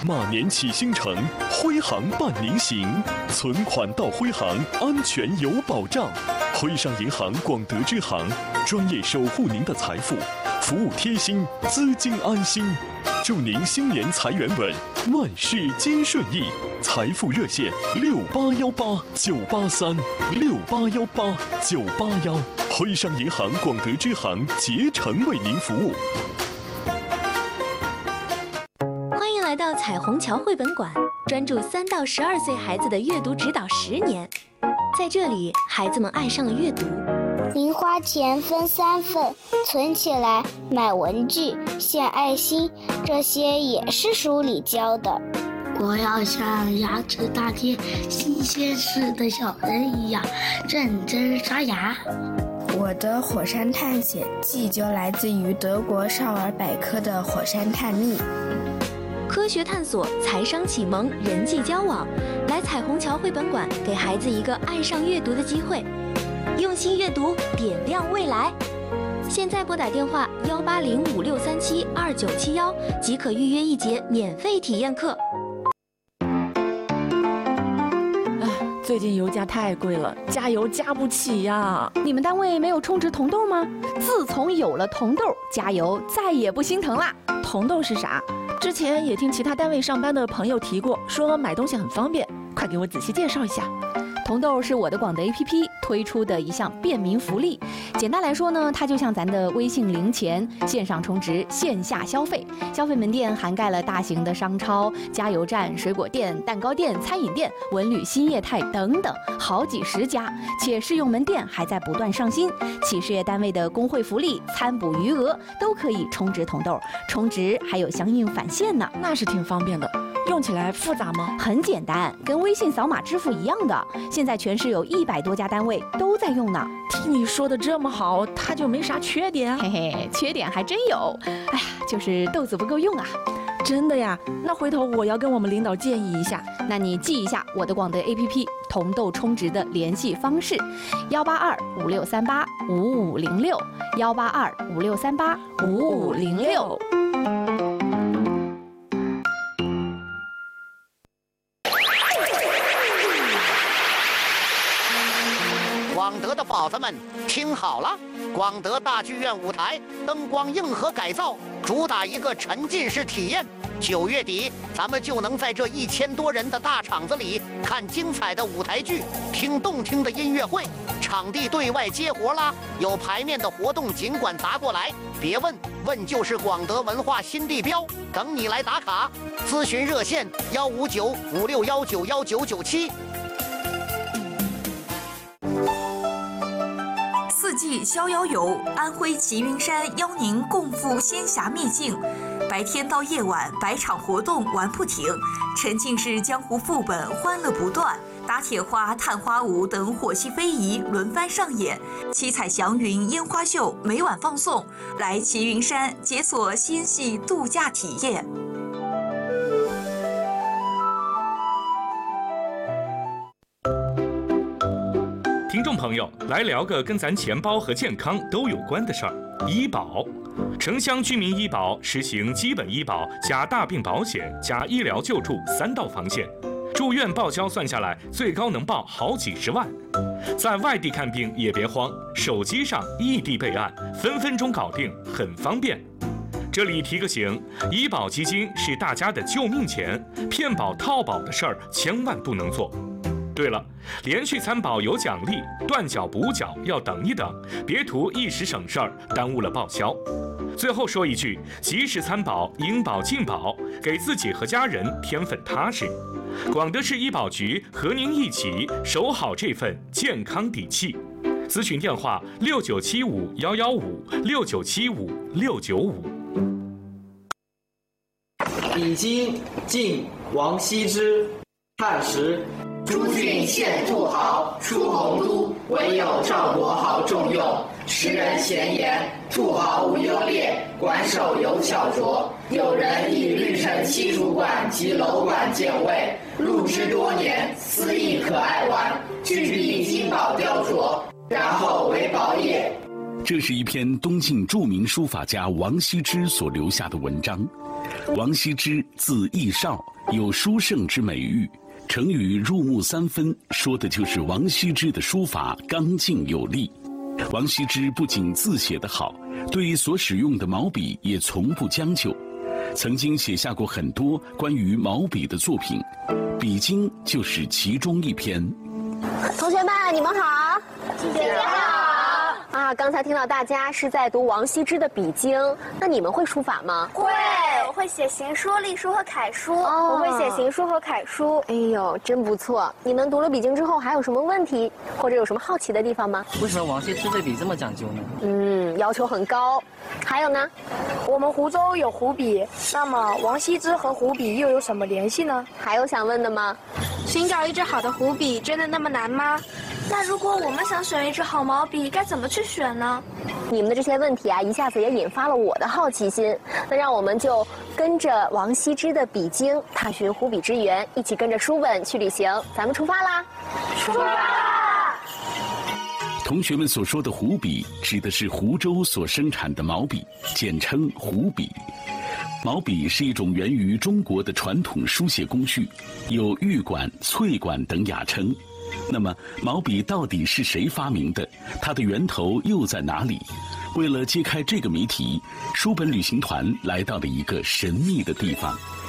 马年启星城，徽行伴您行，存款到徽行，安全有保障。徽商银行广德支行，专业守护您的财富，服务贴心，资金安心。祝您新年财源稳，万事皆顺意。财富热线6818-983，6818-981，徽商银行广德支行竭诚为您服务。 欢迎来到彩虹桥绘本馆，专注3到12岁孩子的阅读指导10年。在这里，孩子们爱上了阅读。 零花钱分3份，存起来买文具、献爱心，这些也是书里教的。 我要像牙齿大贴新鲜事的小人一样认真刷牙。 我的火山探险记就来自于德国少儿百科的火山探秘。 科学探索、财商启蒙、人际交往，来彩虹桥绘本馆，给孩子一个爱上阅读的机会。用心阅读，点亮未来。现在拨打电话18056372971，即可预约1节免费体验课。 最近油价太贵了，加油加不起呀！ 你们单位没有充值铜豆吗？自从有了铜豆，加油再也不心疼啦。 铜豆是啥？之前也听其他单位上班的朋友提过，说买东西很方便，快给我仔细介绍一下。 铜豆是我的广德 APP 推出的一项便民福利。简单来说呢，它就像咱的微信零钱，线上充值，线下消费。消费门店涵盖了大型的商超、加油站、水果店、蛋糕店、餐饮店、文旅新业态等等，好几10家，且试用门店还在不断上新。企事业单位的工会福利、餐补余额都可以充值铜豆，充值还有相应返现呢。 那是挺方便的。用起来复杂吗？ 很简单，跟微信扫码支付一样的。现在全市有100多家单位都在用呢。 听你说的这么好，它就没啥缺点？ 嘿嘿，缺点还真有。哎呀，就是豆子不够用啊。 真的呀？那回头我要跟我们领导建议一下。 那你记一下我的广德 APP 铜豆充值的联系方式：18256385506，18256385506。 广德的宝子们，听好了！广德大剧院舞台灯光硬核改造，主打一个沉浸式体验。9月底，咱们就能在这1000多人的大场子里看精彩的舞台剧，听动听的音乐会。场地对外接活啦，有排面的活动尽管砸过来，别问，问就是广德文化新地标，等你来打卡。咨询热线15956191997。 4季逍遥游，安徽齐云山邀您共赴仙侠秘境，白天到夜晚百场活动玩不停，沉浸式江湖副本欢乐不断，打铁花、探花舞等火系非遗轮番上演，七彩祥云烟花秀每晚放送，来齐云山解锁仙系度假体验。 听众朋友，来聊个跟咱钱包和健康都有关的事儿——医保。城乡居民医保实行基本医保加大病保险加医疗救助3道防线，住院报销算下来，最高能报好几10万。在外地看病也别慌，手机上异地备案，分分钟搞定，很方便。这里提个醒，医保基金是大家的救命钱，骗保套保的事儿千万不能做。对了，连续参保有奖励，断缴补缴要等一等，别图一时省事儿，耽误了报销。最后说一句，及时参保，应保尽保，给自己和家人添份踏实。广德市医保局和您一起守好这份健康底气。咨询电话6975-115，6975-695。 已经晋王羲之，汉时。 诸郡献土豪，出洪都，唯有赵国豪重用。时人闲言，土豪无优劣，管守有巧拙。有人以绿城西主管及楼管建位，入之多年，私亦可爱玩，具必金宝雕琢，然后为宝业。 这是一篇东晋著名书法家王羲之所留下的文章。王羲之字逸绍， 有书圣之美誉，成语入木三分说的就是王羲之的书法刚劲有力。王羲之不仅字写得好，对于所使用的毛笔也从不将就，曾经写下过很多关于毛笔的作品，《笔经》就是其中一篇。 同学们，你们好！ 姐姐好！ 啊，刚才听到大家是在读王羲之的《笔经》，那你们会书法吗？ 会，我会写行书、隶书和楷书。 哦， 我会写行书和楷书。 哎呦，真不错！你们读了《笔经》之后，还有什么问题或者有什么好奇的地方吗？ 为什么王羲之对笔这么讲究呢？ 要求很高。还有呢？ 我们湖州有湖笔，那么王羲之和湖笔又有什么联系呢？ 还有想问的吗？ 寻找一支好的湖笔真的那么难吗？ 那如果我们想选一支好毛笔，该怎么去选呢？ 你们的这些问题啊，一下子也引发了我的好奇心。那让我们就跟着王羲之的《笔经》，探寻湖笔之源，一起跟着书本去旅行。咱们出发啦！ 出发啦！ 同学们所说的湖笔，指的是湖州所生产的毛笔，简称湖笔。毛笔是一种源于中国的传统书写工序，有玉管、翠管等雅称。那么，毛笔到底是谁发明的？它的源头又在哪里？为了揭开这个谜题，书本旅行团来到了一个神秘的地方。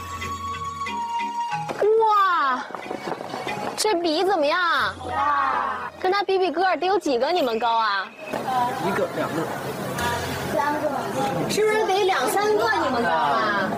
哇，这笔怎么样？哇，跟他比比个儿，得有几个你们高啊 ？1个、2个。 3个。 是不是得2、3个你们高啊？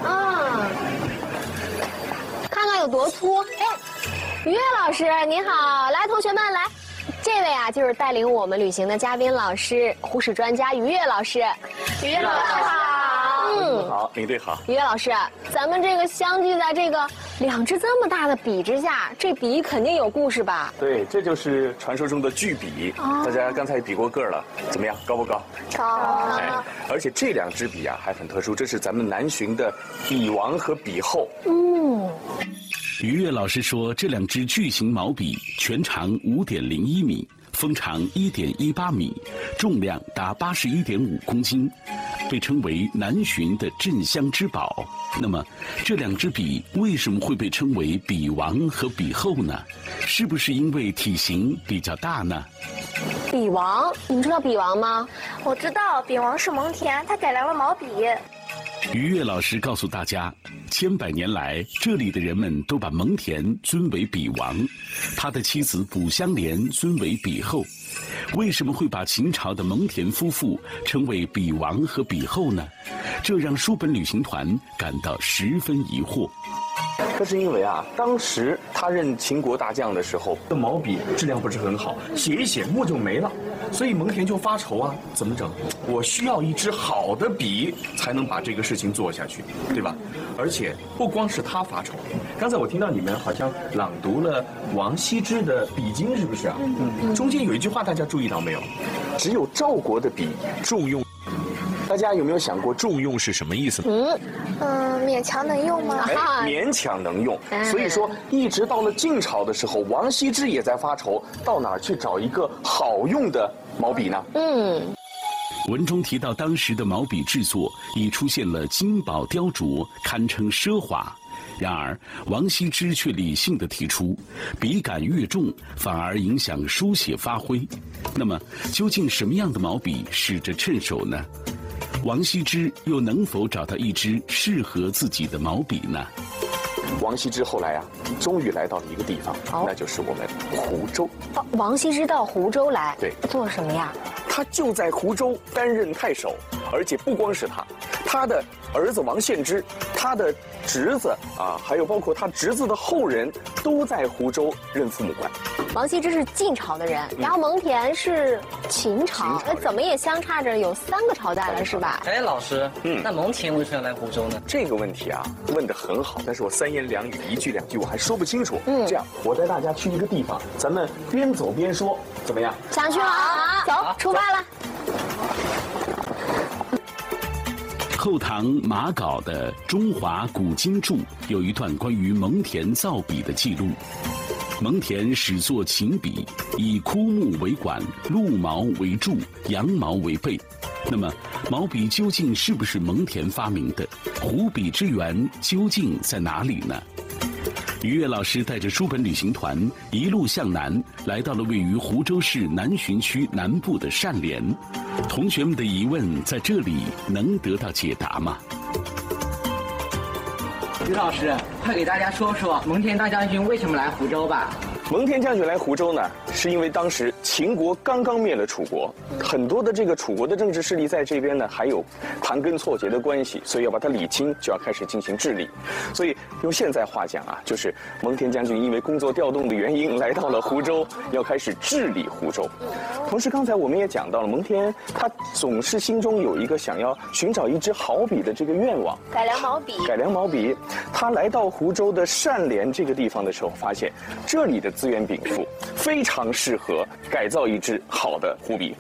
看看有多粗。于越老师你好，来，同学们来，这位啊就是带领我们旅行的嘉宾老师，湖史专家于越老师。于越老师好。 好，领队好。 于越老师，咱们这个相聚在这个2支这么大的笔之下，这笔肯定有故事吧？ 对，这就是传说中的巨笔。大家刚才比过个了，怎么样？高不高？ 高。 而且这2支笔啊还很特殊，这是咱们南浔的笔王和笔后。 于越老师说，这2支巨型毛笔全长5.01米，锋长1.18米，重量达81.5公斤，被称为南浔的镇乡之宝。那么，这2支笔为什么会被称为笔王和笔后呢？是不是因为体型比较大呢？ 笔王，你们知道笔王吗？ 我知道，笔王是蒙恬，他改良了毛笔。 于越老师告诉大家，千百年来，这里的人们都把蒙恬尊为笔王，他的妻子卜香莲尊为笔后。为什么会把秦朝的蒙恬夫妇称为笔王和笔后呢？这让书本旅行团感到十分疑惑。 这是因为啊，当时他任秦国大将的时候，的毛笔质量不是很好，写一写墨就没了，所以蒙恬就发愁啊，怎么整？我需要一支好的笔才能把这个事情做下去，对吧？而且不光是他发愁，刚才我听到你们好像朗读了王羲之的《笔经》，是不是啊？中间有一句话大家注意到没有？只有赵国的笔重用。大家有没有想过重用是什么意思？ 勉强能用吗？ 勉强能用。所以说，一直到了晋朝的时候，王羲之也在发愁，到哪儿去找一个好用的毛笔呢？ 文中提到，当时的毛笔制作已出现了金宝雕琢，堪称奢华。然而，王羲之却理性地提出，笔杆越重，反而影响书写发挥。那么，究竟什么样的毛笔使着趁手呢？王羲之又能否找到一支适合自己的毛笔呢？ 王羲之后来啊，终于来到了一个地方，那就是我们湖州。 王羲之到湖州来， 对， 做什么呀？ 他就在湖州担任太守，而且不光是他，他的儿子王献之，他的侄子啊，还有包括他侄子的后人，都在湖州任父母官。 王羲之是晋朝的人，然后蒙恬是秦朝，那怎么也相差着有3个朝代了，是吧？ 哎，老师，那蒙恬为什么要来湖州呢？ 这个问题啊，问得很好，但是我3言2语1句2句我还说不清楚。这样，我带大家去一个地方，咱们边走边说，怎么样？ 想去吗？走，出发了。 后唐马镐的《中华古今注》有一段关于蒙恬造笔的记录。蒙恬始作秦笔，以枯木为管，鹿毛为柱，羊毛为背。那么，毛笔究竟是不是蒙恬发明的？湖笔之源究竟在哪里呢？ 于越老师带着书本旅行团一路向南，来到了位于湖州市南浔区南部的单连。同学们的疑问在这里能得到解答吗？ 于老师，快给大家说说蒙恬大将军为什么来湖州吧。 蒙恬将军来湖州呢，是因为当时秦国刚刚灭了楚国，很多的这个楚国的政治势力在这边呢，还有盘根错节的关系，所以要把它理清，就要开始进行治理。所以用现在话讲啊，就是蒙恬将军因为工作调动的原因来到了湖州，要开始治理湖州。同时，刚才我们也讲到了，蒙恬他总是心中有一个想要寻找一支好笔的这个愿望， 改良毛笔。 改良毛笔，他来到湖州的单连这个地方的时候，发现这里的资源禀赋，非常适合改造一支好的湖笔。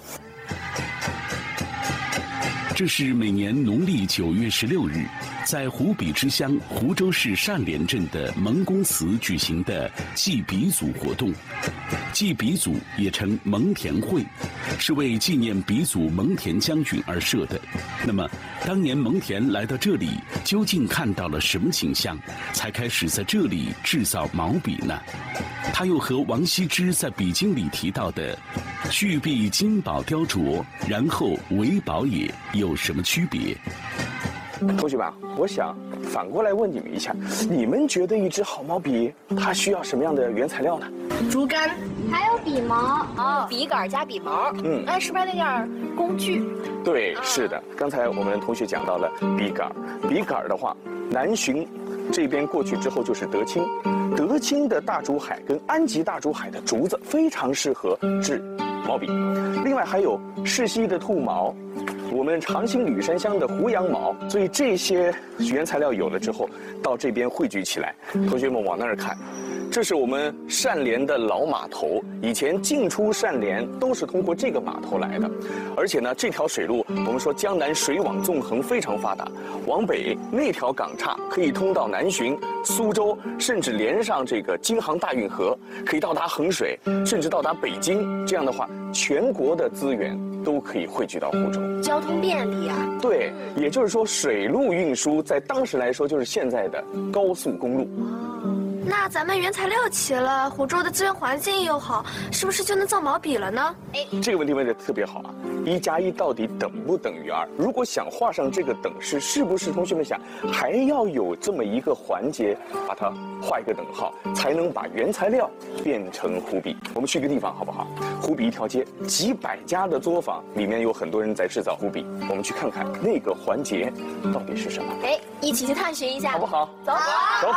这是每年农历9月16日，在湖笔之乡湖州市单连镇的蒙公祠举行的祭笔祖活动。祭笔祖也称蒙恬会，是为纪念鼻祖蒙恬将军而设的。那么，当年蒙恬来到这里，究竟看到了什么景象，才开始在这里制造毛笔呢？他又和王羲之在笔经里提到的“续必金宝雕琢，然后为宝也”有什么区别？ 同学们，我想反过来问你们一下，你们觉得一支好毛笔它需要什么样的原材料呢？ 竹竿， 还有笔毛哦，笔杆加笔毛。 哎，是不是那点工具？ 对，是的。刚才我们同学讲到了笔杆，笔杆的话，南浔这边过去之后就是德清，德清的大珠海跟安吉大珠海的竹子非常适合制毛笔。另外还有世溪的兔毛，我们长兴吕山乡的胡杨毛，所以这些原材料有了之后，到这边汇聚起来。同学们往那儿看，这是我们单连的老码头，以前进出单连都是通过这个码头来的。而且呢，这条水路我们说江南水网纵横，非常发达。往北那条港岔可以通到南浔、苏州，甚至连上这个京杭大运河，可以到达衡水，甚至到达北京。这样的话，全国的资源都可以汇聚到湖州， 交通便利啊。 对，也就是说，水路运输在当时来说就是现在的高速公路。 那咱们原材料齐了，湖州的资源环境又好，是不是就能造毛笔了呢？ 这个问题问得特别好啊！1+1到底等不等于2？如果想画上这个等式，是不是同学们想还要有这么一个环节，把它画一个等号，才能把原材料变成湖笔？我们去一个地方好不好？湖笔一条街，几百家的作坊，里面有很多人在制造湖笔。我们去看看那个环节到底是什么？ 一起去探寻一下， 好不好？ 走， 走。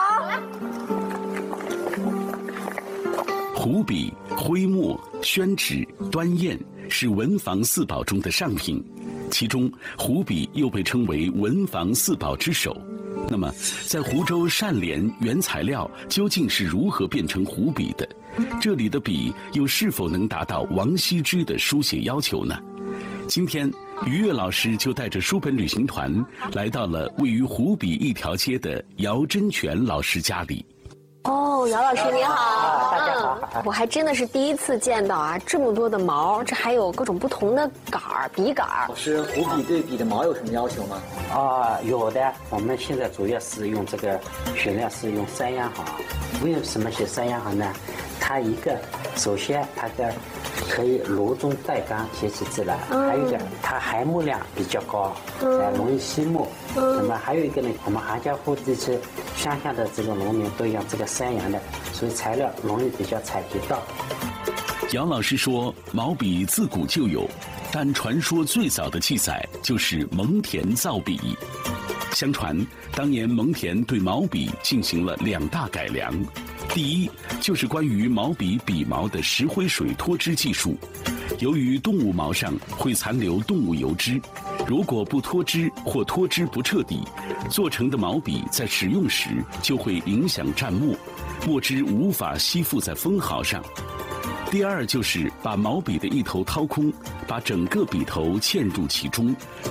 湖笔、徽墨、宣纸、端砚是文房四宝中的上品，其中湖笔又被称为文房四宝之首。那么，在湖州单连，原材料究竟是如何变成湖笔的？这里的笔又是否能达到王羲之的书写要求呢？今天，于越老师就带着书本旅行团来到了位于湖笔一条街的姚真全老师家里。 哦，姚老师你好， 大家好。 我还真的是第一次见到啊，这么多的毛，这还有各种不同的杆儿、笔杆儿。 老师，湖笔对笔的毛有什么要求吗？ 有的。我们现在主要是用这个选料是用3样行。为什么写3样行呢？它一个首先它的可以炉中带钢，写起字来；还有一个它含墨量比较高，容易吸墨。那么还有一个呢，我们杭嘉湖地区乡下的这个农民都用这个3样的，所以材料容易比较采集到。 姚老师说，毛笔自古就有，但传说最早的记载就是蒙恬造笔。相传，当年蒙恬对毛笔进行了2大改良。第一，就是关于毛笔笔毛的石灰水脱脂技术。由于动物毛上会残留动物油脂，如果不脱脂或脱脂不彻底，做成的毛笔在使用时就会影响蘸墨，墨汁无法吸附在锋毫上。第二，就是把毛笔的一头掏空，把整个笔头嵌入其中，